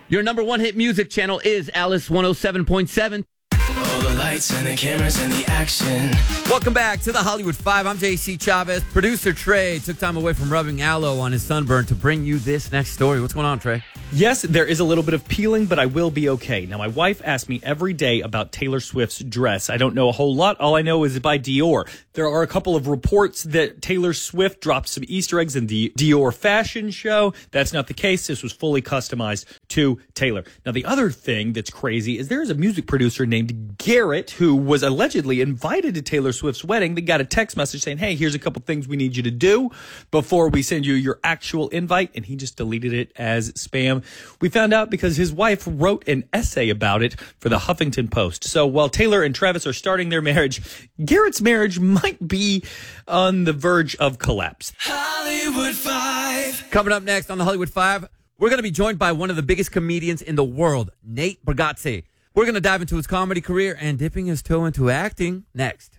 Your number one hit music channel is Alice 107.7. All the lights and the cameras and the action. Welcome back to the Hollywood Five. I'm JC Chavez. Producer Trey took time away from rubbing aloe on his sunburn to bring you this next story. What's going on, Trey? Yes, there is a little bit of peeling, but I will be okay. Now, my wife asks me every day about Taylor Swift's dress. I don't know a whole lot. All I know is by Dior. There are a couple of reports that Taylor Swift dropped some Easter eggs in the Dior fashion show. That's not the case. This was fully customized to Taylor. Now, the other thing that's crazy is there is a music producer named Garrett who was allegedly invited to Taylor Swift's wedding. They got a text message saying, hey, here's a couple things we need you to do before we send you your actual invite. And he just deleted it as spam. We found out because his wife wrote an essay about it for the Huffington Post. So while Taylor and Travis are starting their marriage, Garrett's marriage might be on the verge of collapse. Hollywood 5. Coming up next on the Hollywood Five, we're going to be joined by one of the biggest comedians in the world, Nate Bargatze. We're going to dive into his comedy career and dipping his toe into acting next.